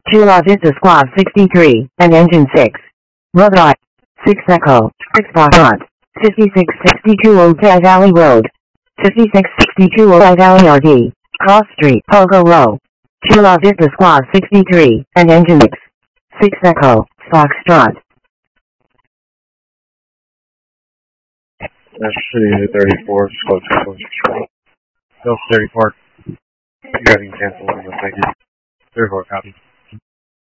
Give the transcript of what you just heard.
Chula Vista Squad 63, and Engine 6. Road 6 Echo, 6 Foxtrot, 5662 Ojai Valley Road, 5662 Ojai Valley RD, Cross Street, Pogo Row. Chula Vista Squad 63, and Engine 6. 6 Echo, Foxtrot. That's City 34, Squad 616. Hill 30 Park. You guys can cancel on the 34 copy.